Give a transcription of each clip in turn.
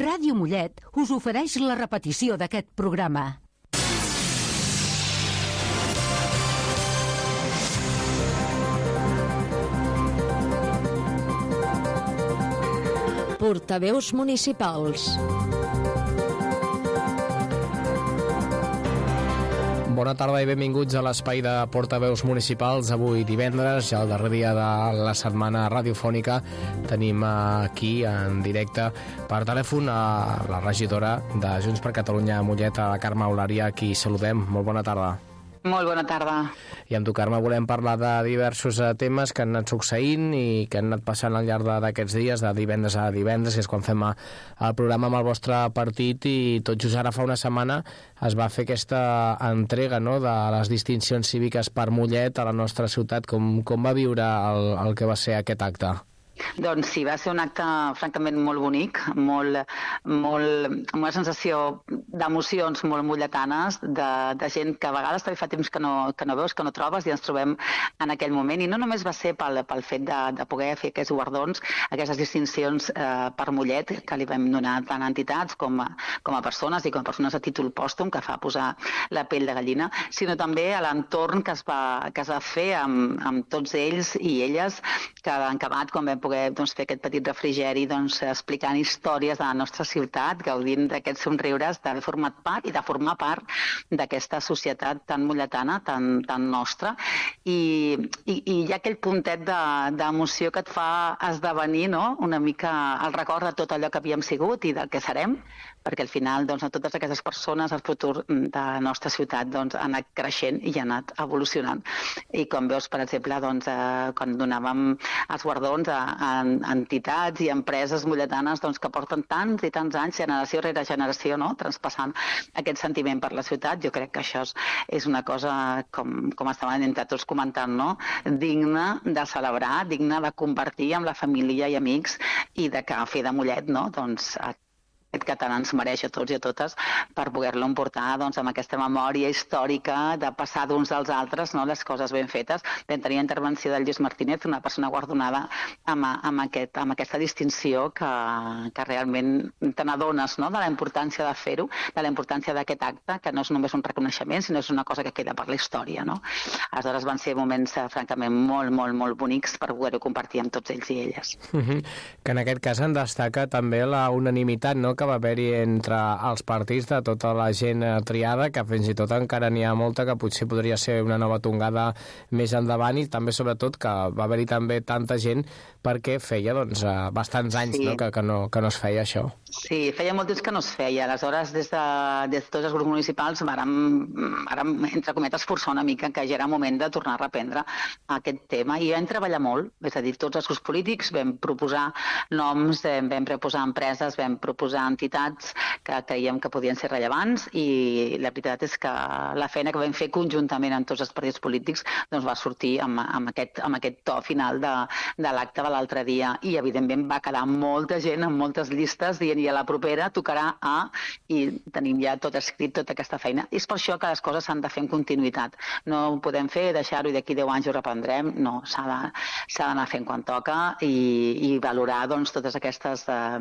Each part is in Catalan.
Ràdio Mollet us ofereix la repetició d'aquest programa. Portaveus municipals. Bona tarda i benvinguts a l'espai de Portaveus municipals. Avui divendres, ja el darrer dia de la setmana radiofònica, tenim aquí en directe per telèfon a la regidora de Junts per Catalunya a Mollet, a la Carme Eulària, a qui saludem. Molt bona tarda. Molt bona tarda. I amb tu, Carme, volem parlar de diversos temes que han anat succeint i que han anat passant al llarg d'aquests dies, de divendres a divendres, que és quan fem el programa amb el vostre partit, i tot just ara fa una setmana es va fer aquesta entrega, no?, de les distincions cíviques per Mollet a la nostra ciutat. Com va viure el que va ser aquest acte? Doncs sí, va ser un acte francament molt bonic, amb una sensació d'emocions molt molletanes, de gent que a vegades també fa temps que no veus, que no trobes, i ens trobem en aquell moment. I no només va ser pel fet de poder fer aquests guardons, aquestes distincions per Mollet, que li vam donar tant a entitats com a persones, i com a persones a títol pòstum, que fa posar la pell de gallina, sinó també a l'entorn que es va fer amb tots ells i elles, que han acabat quan vam poder fer aquest petit refrigeri explicant històries de la nostra ciutat, gaudint d'aquests somriures d'haver format part i de formar part d'aquesta societat tan molletana, tan nostra, i hi ha aquell puntet d'emoció que et fa esdevenir, no?, una mica el record de tot allò que havíem sigut i del que serem, perquè al final a totes aquestes persones el futur de la nostra ciutat ha anat creixent i ha anat evolucionant. I com veus, per exemple, quan donàvem els guardons a entitats i empreses molletanes que porten tants i tants anys, generació rere generació, no?, traspassant aquest sentiment per la ciutat, jo crec que això és una cosa, com estàvem entre tots comentant, no?, digna de celebrar, digna de compartir amb la família i amics, i de que fer de Mollet, no?, que tant ens mereix a tots i a totes, per poder-lo emportar amb aquesta memòria històrica de passar d'uns als altres, no?, les coses ben fetes. Vam tenir la intervenció del Lluís Martínez, una persona guardonada amb aquesta distinció que realment te n'adones, no?, de la importància de fer-ho, de la importància d'aquest acte, que no és només un reconeixement, sinó és una cosa que queda per la història, no? Aleshores van ser moments francament molt, molt, molt bonics per poder-ho compartir amb tots ells i elles. Que en aquest cas en destaca també la unanimitat, no?, que va haver-hi entre els partits de tota la gent triada, que fins i tot encara n'hi ha molta que potser podria ser una nova tongada més endavant, i també sobretot que va haver-hi també tanta gent perquè feia bastants anys, sí, no?, que no es feia això. Sí, feia molt temps que no es feia. Aleshores, des de tots els grups municipals vàrem, entre cometes, forçar una mica que ja era moment de tornar a reprendre aquest tema, i vam treballar molt, és a dir, tots els grups polítics vam proposar noms, vam proposar empreses, vam proposar entitats que creiem que podien ser rellevants, i la veritat és que la feina que vam fer conjuntament amb tots els partits polítics va sortir amb aquest to final de l'acte de l'altre dia, i evidentment va quedar molta gent amb moltes llistes dient, i a la propera tocarà i tenim ja tot escrit, tota aquesta feina. I és per això que les coses s'han de fer en continuïtat. No ho podem fer, deixar-ho i d'aquí 10 anys ho reprendrem, no, s'ha d'anar fent quan toca, i valorar totes aquestes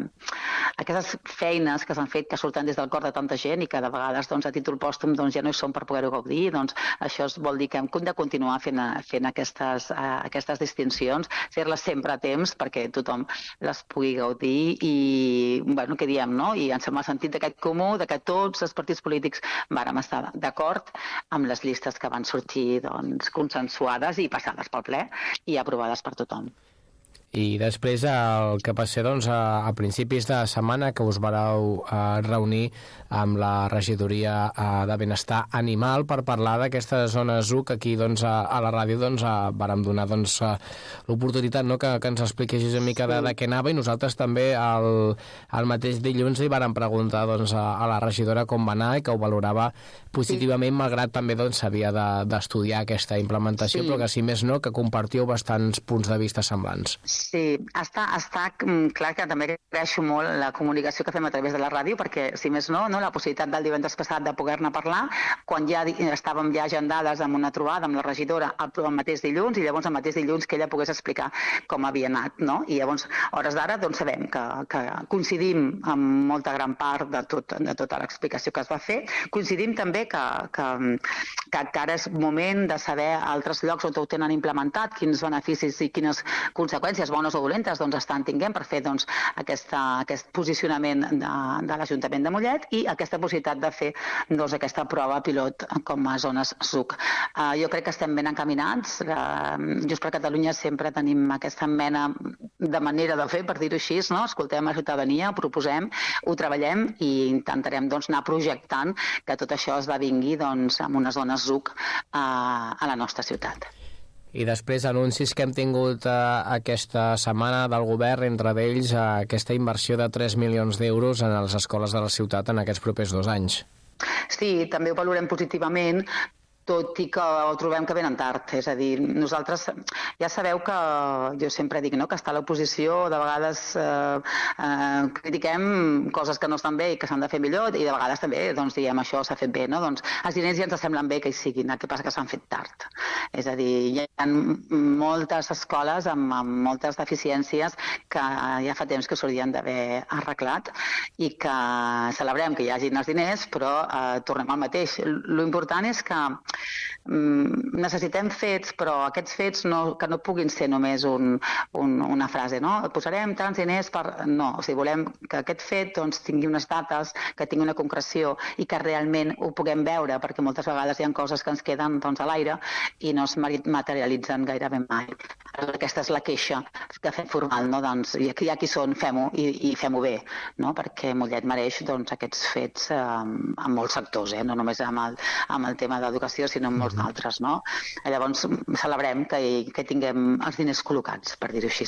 feines que s'han fet, que surten des del cor de tanta gent i que de vegades a títol pòstum ja no hi són per poder-ho gaudir. Això vol dir que hem de continuar fent aquestes distincions, fer-les sempre a temps perquè tothom les pugui gaudir, i què diem, no? I ens sembla sentit d'aquest comú, que tots els partits polítics vàrem estar d'acord amb les llistes que van sortir consensuades i passades pel ple i aprovades per tothom. I després el que va ser a principis de setmana, que us vareu reunir amb la regidoria de benestar animal per parlar d'aquesta zona ZUC, que aquí a la ràdio vàrem donar l'oportunitat, no?, que ens expliquessis una mica de què anava, i nosaltres també el mateix dilluns li vàrem preguntar a la regidora com va anar i que ho valorava positivament, malgrat també s'havia d'estudiar aquesta implementació, però que si més no, que compartíeu bastants punts de vista semblants. Sí, està clar que també agraeixo molt la comunicació que fem a través de la ràdio, perquè, si més no, la possibilitat del divendres passat de poder-ne parlar, quan ja estàvem ja agendades amb una trobada amb la regidora el mateix dilluns, i llavors el mateix dilluns que ella pogués explicar com havia anat, no? I llavors, hores d'ara, doncs sabem que coincidim amb molta gran part de tota l'explicació que es va fer. Coincidim també que ara és moment de saber altres llocs on ho tenen implementat, quins beneficis i quines conseqüències bones o dolentes estan tinguent per fer aquest posicionament de l'Ajuntament de Mollet i aquesta possibilitat de fer aquesta prova pilot com a zones SUC. Jo crec que estem ben encaminats. Junts per Catalunya sempre tenim aquesta mena de manera de fer, per dir-ho així, no? Escoltem la ciutadania, ho proposem, ho treballem i intentarem anar projectant que tot això esdevingui en una zona SUC a la nostra ciutat. I després anuncis que hem tingut aquesta setmana del govern, entre ells aquesta inversió de 3 milions d'euros en les escoles de la ciutat en aquests propers 2 anys. Sí, també ho valorem positivament, tot i que ho trobem que venen tard. És a dir, nosaltres ja sabeu que jo sempre dic que està a l'oposició, de vegades critiquem coses que no estan bé i que s'han de fer millor, i de vegades també diem això s'ha fet bé. Els diners ja ens semblen bé que hi siguin, el que passa que s'han fet tard. És a dir, hi ha moltes escoles amb moltes deficiències que ja fa temps que s'haurien d'haver arreglat i que celebrem que hi hagin els diners, però tornem al mateix. L'important és que necessitem fets, però aquests fets que no puguin ser només una frase, no? Posarem tants diners per... No, o sigui, volem que aquest fet tingui unes dates, que tingui una concreció i que realment ho puguem veure, perquè moltes vegades hi ha coses que ens queden a l'aire i no es materialitzen gairebé mai. Aquesta és la queixa que fem formal, no? Ja que hi són, fem-ho i fem-ho bé, no? Perquè Mollet mereix aquests fets en molts sectors, no només amb el tema d'educació, sinó en molts d'altres, no? Llavors celebrem que tinguem els diners col·locats, per dir-ho així.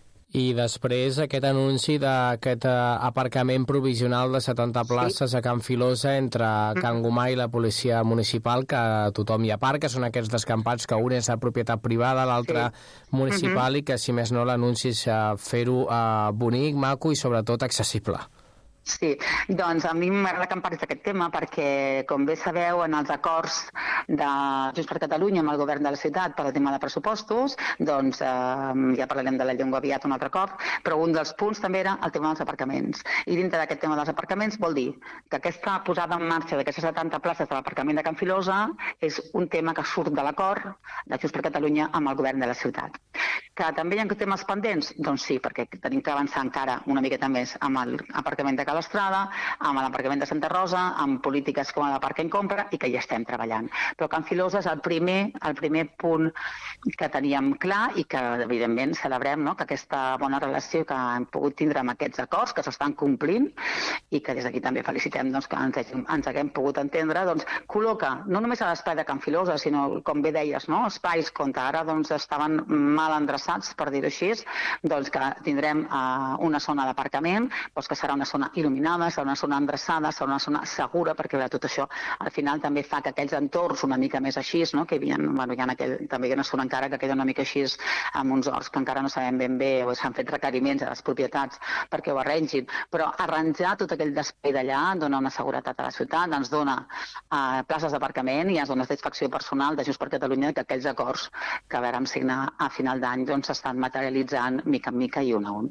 I després aquest anunci d'aquest aparcament provisional de 70 places a Can Filosa entre Can Gomà i la policia municipal, que tothom hi aparca, són aquests descampats que un és de propietat privada, l'altre municipal, i que si més no l'anunci és fer-ho bonic, maco i sobretot accessible. Sí, doncs a mi m'agrada que em parlis d'aquest tema perquè, com bé sabeu, en els acords de Junts per Catalunya amb el govern de la ciutat per al tema de pressupostos, doncs ja parlarem de la llengua aviat un altre cop, però un dels punts també era el tema dels aparcaments. I dintre d'aquest tema dels aparcaments vol dir que aquesta posada en marxa d'aquestes 70 places de l'aparcament de Can Filosa és un tema que surt de l'acord de Junts per Catalunya amb el govern de la ciutat. Que també hi ha temes pendents? Doncs sí, perquè tenim que avançar encara una miqueta més amb l'aparcament de l'Estrada, amb l'aparcament de Santa Rosa, amb polítiques com la Parc en Compra, i que hi estem treballant. Però Can Filosa és el primer punt que teníem clar i que, evidentment, celebrem que aquesta bona relació que hem pogut tindre amb aquests acords, que s'estan complint, i que des d'aquí també felicitem que ens haguem pogut entendre, col·loca no només a l'espai de Can Filosa, sinó, com bé deies, espais on ara estaven mal endreçats, per dir-ho així, que tindrem una zona d'aparcament, que serà una zona il·luminada, serà una zona endreçada, serà una zona segura, perquè tot això al final també fa que aquells entorns una mica més així, que hi ha també una zona encara que queda una mica així amb uns horts que encara no sabem ben bé o s'han fet requeriments a les propietats perquè ho arrengin, però arranjar tot aquell espai d'allà dona una seguretat a la ciutat, ens dona places d'aparcament i ens dona satisfacció personal de Junts per Catalunya que aquells acords que vàrem signar a final d'any s'estan materialitzant mica en mica i un a un.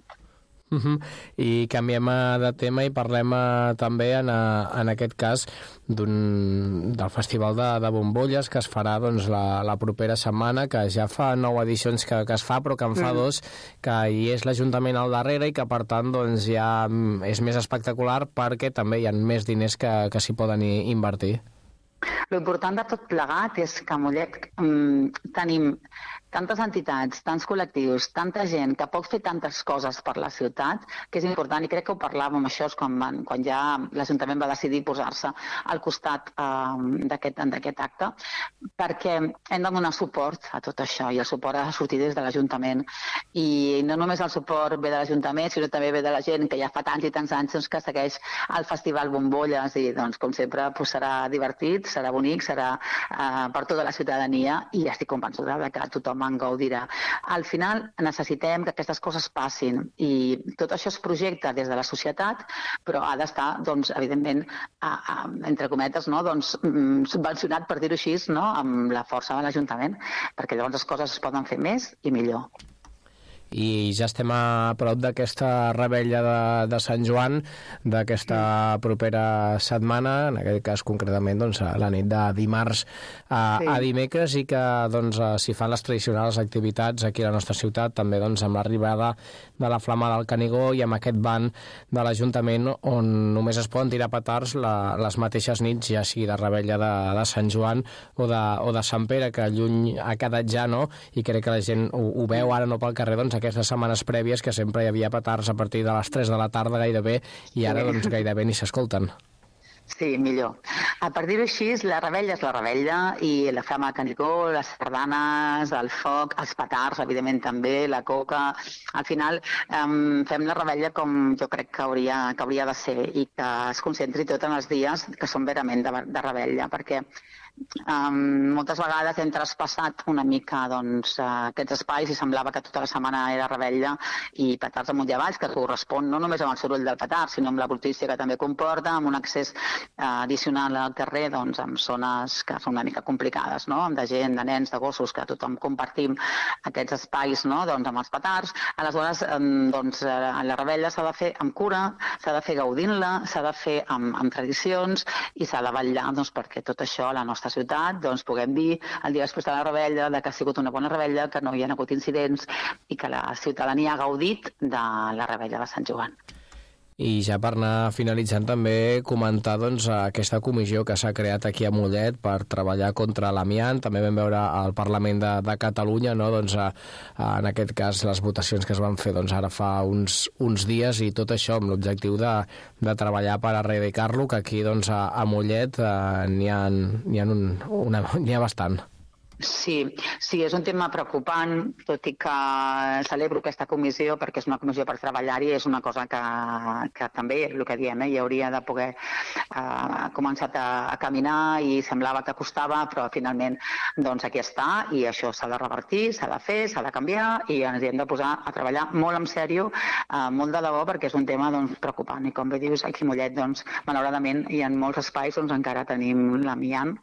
I canviem de tema i parlem també en aquest cas del Festival de Bombolles que es farà la propera setmana, que ja fa 9 edicions que es fa, però que en fa 2 que hi és l'Ajuntament al darrere i que per tant ja és més espectacular perquè també hi ha més diners que s'hi poden invertir. L'important de tot plegat és que a Mollet tenim tantes entitats, tants col·lectius, tanta gent que pot fer tantes coses per la ciutat, que és important, i crec que ho parlàvem això quan ja l'Ajuntament va decidir posar-se al costat d'aquest acte, perquè hem de donar suport a tot això, i el suport ha de sortir des de l'Ajuntament. I no només el suport ve de l'Ajuntament, sinó també ve de la gent que ja fa tants i tants anys que segueix el Festival Bombolles, i com sempre serà divertit, serà bonic, serà per tota la ciutadania i estic convençuda que tothom en gaudirà. Al final necessitem que aquestes coses passin i tot això es projecta des de la societat, però ha d'estar, doncs, evidentment, entre cometes, no? Doncs, subvencionat, per dir-ho així, no? Amb la força de l'Ajuntament, perquè llavors les coses es poden fer més i millor. I ja estem a prop d'aquesta revetlla de Sant Joan, d'aquesta propera setmana, en aquest cas concretament doncs, a la nit de dimarts a dimecres, i que doncs, s'hi fan les tradicionals activitats aquí a la nostra ciutat, també doncs, amb l'arribada de la Flama del Canigó i amb aquest ban de l'Ajuntament on només es poden tirar petards les mateixes nits, ja sigui de revetlla de Sant Joan o de Sant Pere, que lluny ha quedat ja, no? I crec que la gent ho veu ara no pel carrer, doncs, aquestes setmanes prèvies que sempre hi havia petards a partir de les 3 de la tarda gairebé, i ara doncs gairebé ni s'escolten. Sí, millor. Per dir-ho així, la revetlla és la revetlla i la Flama de Canigó, les sardanes, el foc, els petards, evidentment també, la coca. Al final fem la revetlla com jo crec que hauria de ser i que es concentri tot en els dies que són verament de revetlla, perquè moltes vegades hem traspassat una mica doncs, aquests espais i semblava que tota la setmana era revetlla i petards amunt i avall, que correspon no només amb el soroll del petard, sinó amb la brutícia que també comporta, amb un accés addicional al carrer, doncs, amb zones que són una mica complicades, no? De gent, de nens, de gossos, que tothom compartim aquests espais, no? Doncs, amb els petards. Aleshores, doncs, la revetlla s'ha de fer amb cura, s'ha de fer gaudint-la, s'ha de fer amb tradicions i s'ha de vetllar doncs, perquè tot això a la nostra ciutat doncs, puguem dir el dia després de la revetlla que ha sigut una bona revetlla, que no hi ha hagut incidents i que la ciutadania ha gaudit de la revetlla de Sant Joan. I ja per anar finalitzant també comentar doncs, aquesta comissió que s'ha creat aquí a Mollet per treballar contra l'amiant. També vam veure al Parlament de Catalunya, no? Doncs, en aquest cas les votacions que es van fer doncs, ara fa uns dies, i tot això amb l'objectiu de treballar per erradicar-lo, que aquí doncs, a Mollet n'hi ha bastant. Sí, és un tema preocupant, tot i que celebro aquesta comissió perquè és una comissió per treballar-hi, és una cosa que també, el que diem, hi hauria de poder començat a caminar i semblava que costava, però finalment doncs aquí està i això s'ha de revertir, s'ha de fer, s'ha de canviar i ens hi hem de posar a treballar molt en sèrio, molt de debò, perquè és un tema doncs, preocupant. I com bé dius, aquí a Mollet, doncs, malauradament, hi ha molts espais on encara tenim l'amiant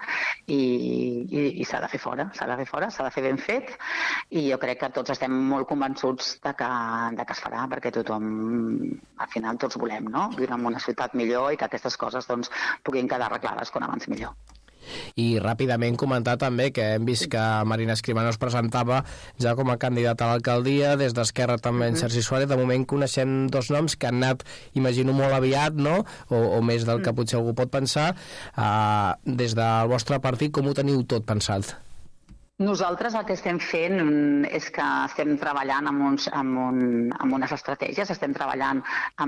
i s'ha de fer fora. S'ha de fer ben fet i jo crec que tots estem molt convençuts de que es farà, perquè tothom, al final tots volem, no? Viure en una ciutat millor i que aquestes coses doncs, puguin quedar arreglades com abans millor. I ràpidament comentar també que hem vist que Marina Escrivano es presentava ja com a candidata a l'alcaldia, des d'Esquerra també en Sergi Suárez. De moment coneixem dos noms que han anat, imagino, molt aviat, no? O més del que potser algú pot pensar. Des del vostre partit, com ho teniu tot pensat? Nosaltres el que estem fent és que estem treballant amb unes estratègies, estem treballant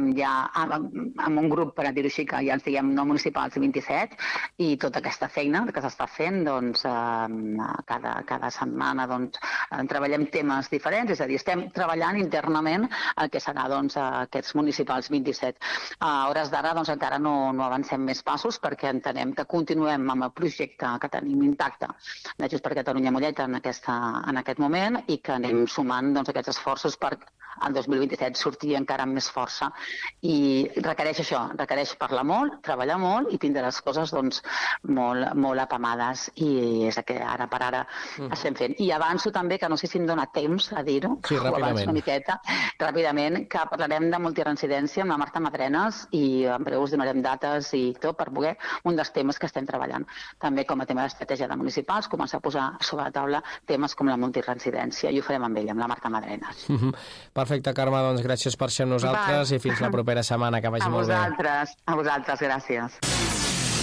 amb un grup, per dir-ho així, que ja ens diguem no municipals 27, i tota aquesta feina que s'està fent, doncs, cada setmana doncs, treballem temes diferents, és a dir, estem treballant internament el que serà doncs, aquests municipals 27. A hores d'ara doncs, encara no avancem més passos perquè entenem que continuem amb el projecte que tenim intacte de Junts per Catalunya Mollet en aquest moment i que anem sumant doncs, aquests esforços per el 2027 sortir encara amb més força i requereix això, requereix parlar molt, treballar molt i tindre les coses doncs, molt apamades i és el que ara per ara estem fent. I avanço també, que no sé si em dona temps a dir-ho, sí, o abans una miqueta, ràpidament, que parlarem de multireincidència amb la Marta Madrenes i en breu us donarem dates i tot per poder un dels temes que estem treballant. També com a tema d'estratègia de municipals, començar a posar sobre la taula temes com la multireincidència i ho farem amb ella, amb la Marta Madrenes. Perfecte, Carme, doncs gràcies per ser amb nosaltres i fins la propera setmana, que vagi molt bé. A vosaltres, gràcies.